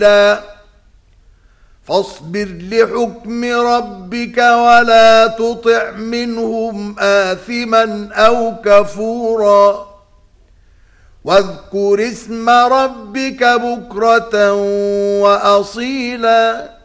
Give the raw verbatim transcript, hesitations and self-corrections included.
شتى فاصبر لحكم ربك ولا تطع منهم آثما أو كفورا واذكر اسم ربك بكرة وأصيلا